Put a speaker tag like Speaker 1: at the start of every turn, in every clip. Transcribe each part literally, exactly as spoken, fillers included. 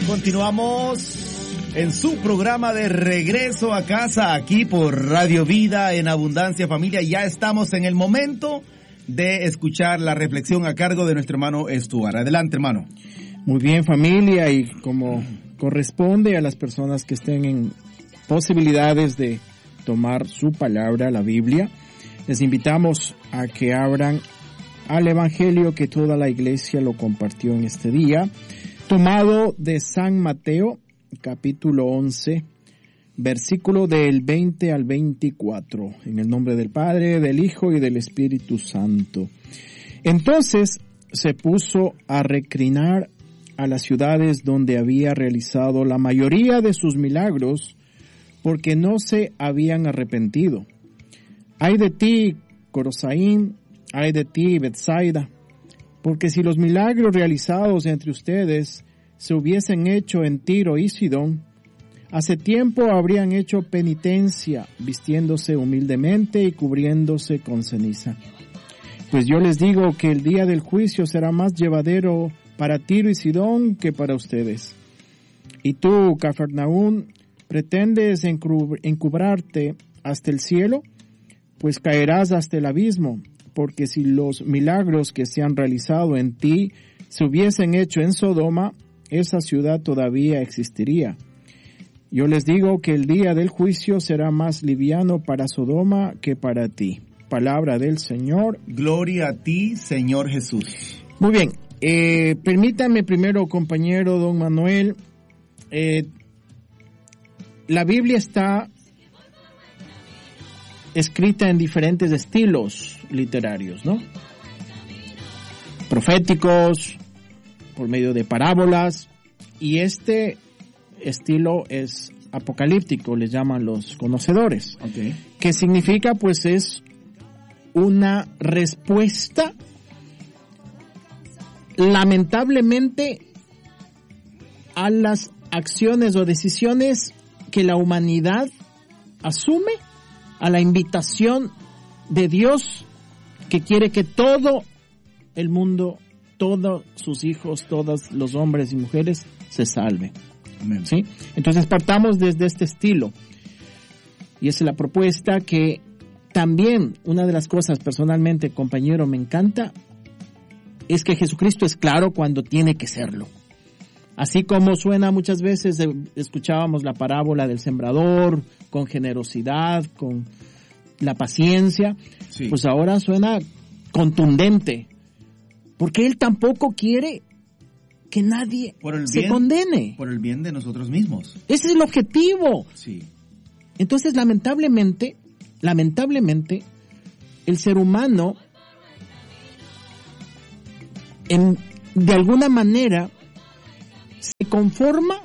Speaker 1: Continuamos en su programa de regreso a casa, aquí por Radio Vida en Abundancia Familia. Ya estamos en el momento de escuchar la reflexión a cargo de nuestro hermano Stuart. Adelante, hermano.
Speaker 2: Muy bien, familia, y como corresponde a las personas que estén en posibilidades de tomar su palabra, la Biblia, les invitamos a que abran al Evangelio que toda la iglesia lo compartió en este día, tomado de San Mateo, capítulo once, versículo del veinte al veinticuatro, en el nombre del Padre, del Hijo y del Espíritu Santo. Entonces se puso a recrinar a las ciudades donde había realizado la mayoría de sus milagros, porque no se habían arrepentido. Ay de ti, Corosaín, ay de ti, Betsaida, porque si los milagros realizados entre ustedes se hubiesen hecho en Tiro y Sidón, hace tiempo habrían hecho penitencia, vistiéndose humildemente y cubriéndose con ceniza. Pues yo les digo que el día del juicio será más llevadero para Tiro y Sidón que para ustedes. Y tú, Cafarnaúm, ¿pretendes encubrarte hasta el cielo? Pues caerás hasta el abismo, porque si los milagros que se han realizado en ti se hubiesen hecho en Sodoma, esa ciudad todavía existiría. Yo les digo que el día del juicio será más liviano para Sodoma que para ti. Palabra del Señor.
Speaker 1: Gloria a ti, Señor Jesús.
Speaker 2: Muy bien, eh, permítame primero, compañero don Manuel, eh, la Biblia está escrita en diferentes estilos literarios, ¿no? Proféticos, por medio de parábolas, y este estilo es apocalíptico, les llaman los conocedores.
Speaker 1: Okay.
Speaker 2: Que significa, pues, es una respuesta, lamentablemente, a las acciones o decisiones que la humanidad asume, a la invitación de Dios que quiere que todo el mundo, todos sus hijos, todos los hombres y mujeres se salven.
Speaker 1: Amén.
Speaker 2: ¿Sí? Entonces partamos desde este estilo. Y esa es la propuesta que también, una de las cosas personalmente, compañero, me encanta, es que Jesucristo es claro cuando tiene que serlo. Así como suena muchas veces, escuchábamos la parábola del sembrador, con generosidad, con la paciencia, sí. Pues ahora suena contundente, porque Él tampoco quiere que nadie
Speaker 1: por el
Speaker 2: se
Speaker 1: bien,
Speaker 2: condene.
Speaker 1: Por el bien de nosotros mismos.
Speaker 2: Ese es el objetivo.
Speaker 1: Sí.
Speaker 2: Entonces, lamentablemente, lamentablemente, el ser humano, en, de alguna manera, se conforma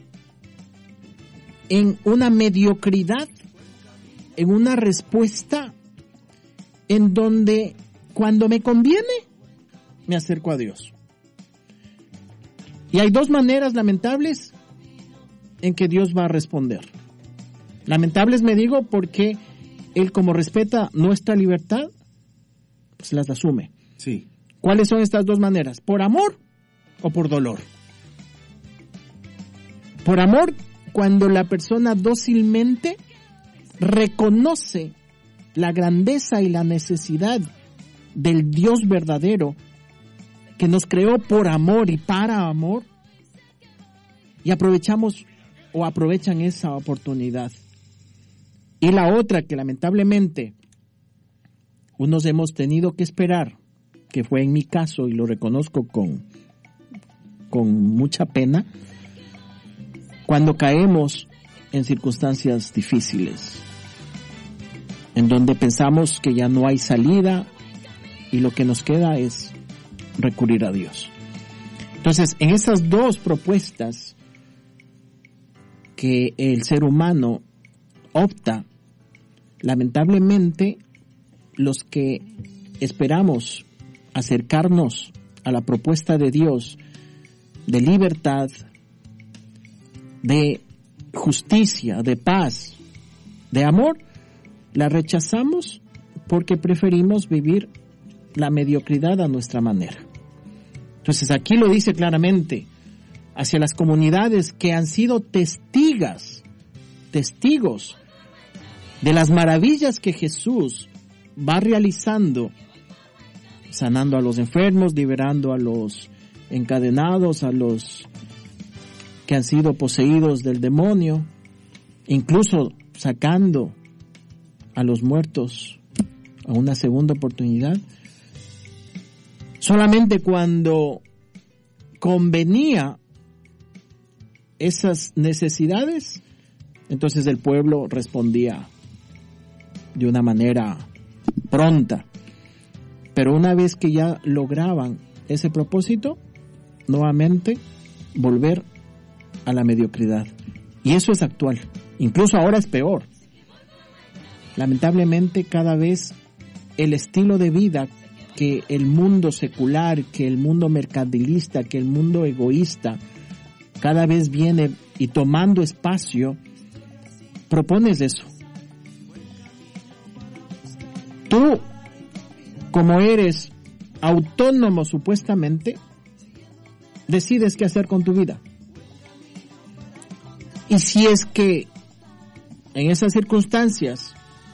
Speaker 2: en una mediocridad, en una respuesta en donde cuando me conviene, me acerco a Dios. Y hay dos maneras lamentables en que Dios va a responder. Lamentables me digo porque Él, como respeta nuestra libertad, pues las asume.
Speaker 1: Sí.
Speaker 2: ¿Cuáles son estas dos maneras? ¿Por amor o por dolor? Por amor, cuando la persona dócilmente reconoce la grandeza y la necesidad del Dios verdadero que nos creó por amor y para amor, y aprovechamos o aprovechan esa oportunidad. Y la otra que lamentablemente unos hemos tenido que esperar, que fue en mi caso y lo reconozco con, con mucha pena, cuando caemos en circunstancias difíciles, en donde pensamos que ya no hay salida y lo que nos queda es recurrir a Dios. Entonces, en esas dos propuestas que el ser humano opta, lamentablemente, los que esperamos acercarnos a la propuesta de Dios de libertad, de justicia, de paz, de amor, la rechazamos porque preferimos vivir la mediocridad a nuestra manera. Entonces aquí lo dice claramente, hacia las comunidades que han sido testigas, testigos de las maravillas que Jesús va realizando, sanando a los enfermos, liberando a los encadenados, a los que han sido poseídos del demonio, incluso sacando a los muertos a una segunda oportunidad. Solamente cuando convenía esas necesidades, entonces el pueblo respondía de una manera pronta. Pero una vez que ya lograban ese propósito, nuevamente volver a la mediocridad. Y eso es actual. Incluso ahora es peor. Lamentablemente cada vez el estilo de vida que el mundo secular, que el mundo mercantilista, que el mundo egoísta, cada vez viene y tomando espacio, propones eso. Tú, como eres autónomo supuestamente, decides qué hacer con tu vida. Y si es que en esas circunstancias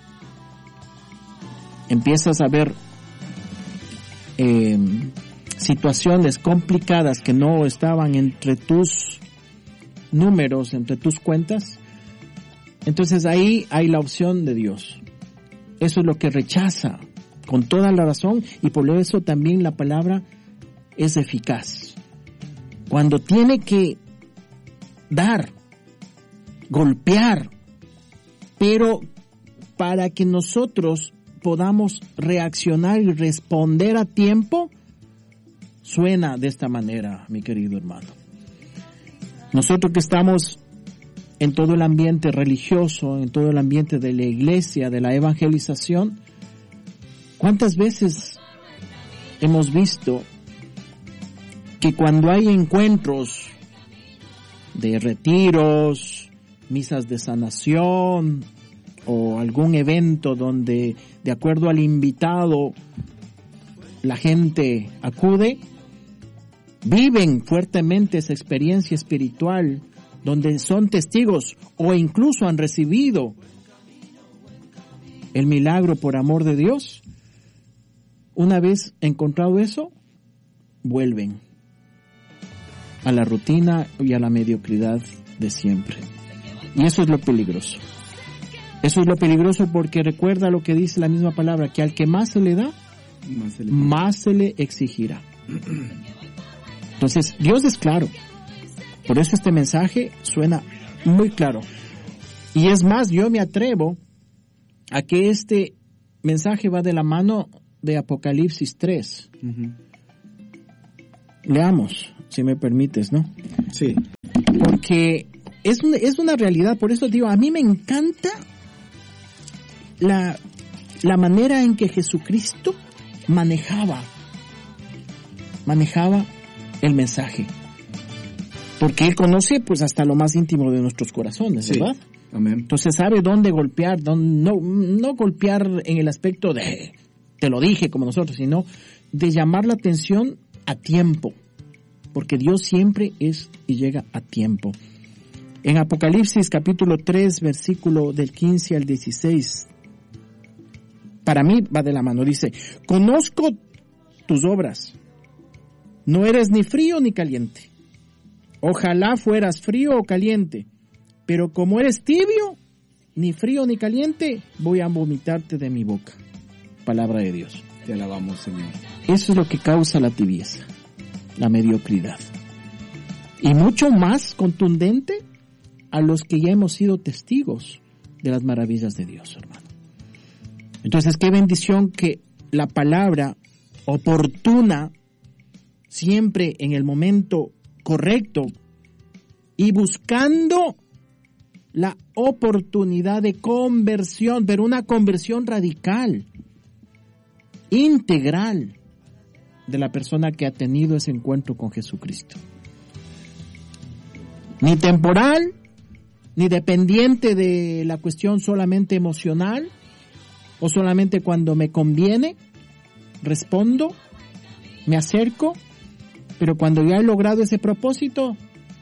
Speaker 2: empiezas a ver eh, situaciones complicadas que no estaban entre tus números, entre tus cuentas, entonces ahí hay la opción de Dios. Eso es lo que rechaza con toda la razón, y por eso también la palabra es eficaz. Cuando tiene que dar, golpear, pero para que nosotros podamos reaccionar y responder a tiempo, suena de esta manera, mi querido hermano. Nosotros que estamos en todo el ambiente religioso, en todo el ambiente de la iglesia, de la evangelización, ¿cuántas veces hemos visto que cuando hay encuentros de retiros, misas de sanación o algún evento donde, de acuerdo al invitado, la gente acude, viven fuertemente esa experiencia espiritual, donde son testigos o incluso han recibido el milagro por amor de Dios? Una vez encontrado eso, vuelven a la rutina y a la mediocridad de siempre. Y eso es lo peligroso. Eso es lo peligroso porque recuerda lo que dice la misma palabra, que al que más se le da, más se le, más se le exigirá. Entonces, Dios es claro. Por eso este mensaje suena muy claro. Y es más, yo me atrevo a que este mensaje va de la mano de Apocalipsis tres. Uh-huh. Leamos, si me permites, ¿no?
Speaker 1: Sí.
Speaker 2: Porque es una, es una realidad, por eso digo, a mí me encanta la, la manera en que Jesucristo manejaba, manejaba el mensaje. Porque Él conoce pues hasta lo más íntimo de nuestros corazones, ¿verdad? Sí.
Speaker 1: Amén.
Speaker 2: Entonces sabe dónde golpear, dónde, no, no golpear en el aspecto de te lo dije como nosotros, sino de llamar la atención a tiempo. Porque Dios siempre es y llega a tiempo. En Apocalipsis capítulo tres, versículo del quince al dieciséis, para mí va de la mano, dice: conozco tus obras, no eres ni frío ni caliente. Ojalá fueras frío o caliente, pero como eres tibio, ni frío ni caliente, voy a vomitarte de mi boca. Palabra de Dios.
Speaker 1: Te alabamos, Señor.
Speaker 2: Eso es lo que causa la tibieza, la mediocridad. Y mucho más contundente a los que ya hemos sido testigos de las maravillas de Dios, hermano. Entonces, qué bendición que la palabra oportuna, siempre en el momento correcto y buscando la oportunidad de conversión, pero una conversión radical, integral, de la persona que ha tenido ese encuentro con Jesucristo. Ni temporal, ni dependiente de la cuestión solamente emocional, o solamente cuando me conviene, respondo, me acerco, pero cuando ya he logrado ese propósito,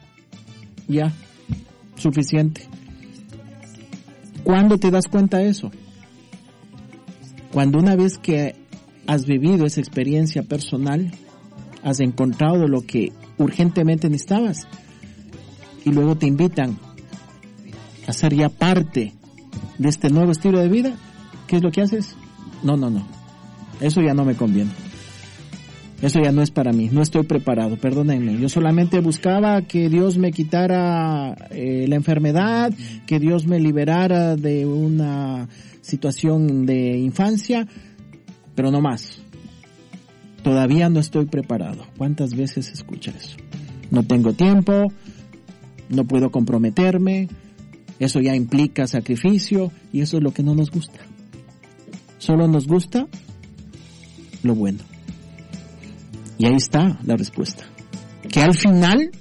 Speaker 2: ya, suficiente. ¿Cuándo te das cuenta de eso? Cuando una vez que has vivido esa experiencia personal, has encontrado lo que urgentemente necesitabas y luego te invitan a ser ya parte de este nuevo estilo de vida, ¿qué es lo que haces? No, no, no, eso ya no me conviene. Eso ya no es para mí, no estoy preparado, perdónenme. Yo solamente buscaba que Dios me quitara eh, la enfermedad, que Dios me liberara de una situación de infancia, pero no más. Todavía no estoy preparado. ¿Cuántas veces se escucha eso? No tengo tiempo, no puedo comprometerme, eso ya implica sacrificio y eso es lo que no nos gusta. Solo nos gusta lo bueno. Y ahí está la respuesta. Que al final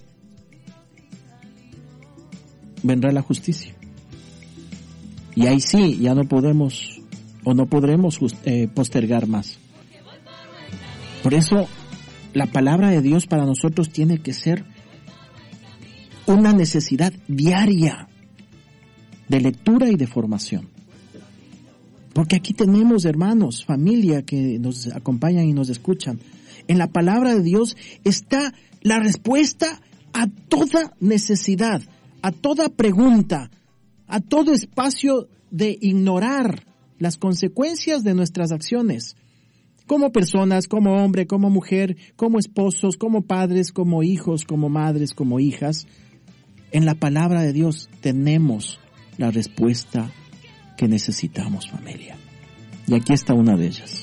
Speaker 2: vendrá la justicia. Y ahí sí, ya no podemos o no podremos just, eh, postergar más. Por eso, la palabra de Dios para nosotros tiene que ser una necesidad diaria de lectura y de formación. Porque aquí tenemos hermanos, familia que nos acompañan y nos escuchan. En la palabra de Dios está la respuesta a toda necesidad, a toda pregunta, a todo espacio de ignorar las consecuencias de nuestras acciones. Como personas, como hombre, como mujer, como esposos, como padres, como hijos, como madres, como hijas. En la palabra de Dios tenemos la respuesta que necesitamos, familia. Y aquí está una de ellas.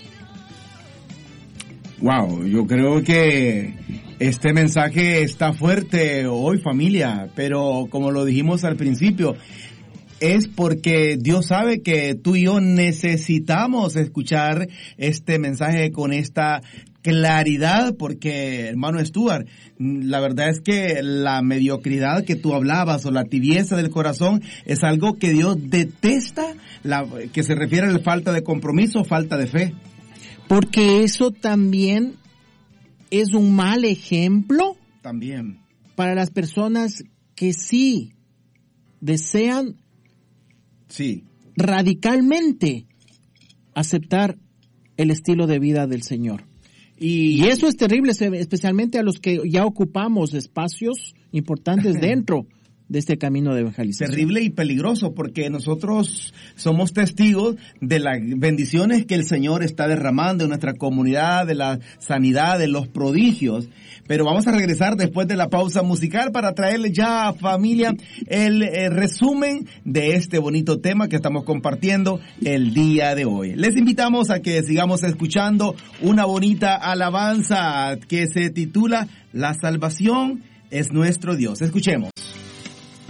Speaker 1: Wow, yo creo que este mensaje está fuerte hoy, familia, pero como lo dijimos al principio, es porque Dios sabe que tú y yo necesitamos escuchar este mensaje con esta claridad, porque, hermano Stuart, la verdad es que la mediocridad que tú hablabas o la tibieza del corazón es algo que Dios detesta, la, que se refiere a la falta de compromiso, falta de fe.
Speaker 2: Porque eso también es un mal ejemplo
Speaker 1: también
Speaker 2: para las personas que sí desean
Speaker 1: sí.
Speaker 2: radicalmente aceptar el estilo de vida del Señor. Y, y eso es terrible, especialmente a los que ya ocupamos espacios importantes dentro de este camino de evangelización.
Speaker 1: Terrible y peligroso, porque nosotros somos testigos de las bendiciones que el Señor está derramando en nuestra comunidad, de la sanidad, de los prodigios. Pero vamos a regresar después de la pausa musical para traerle ya a familia el eh, resumen de este bonito tema que estamos compartiendo el día de hoy. Les invitamos a que sigamos escuchando una bonita alabanza que se titula La salvación es nuestro Dios. Escuchemos.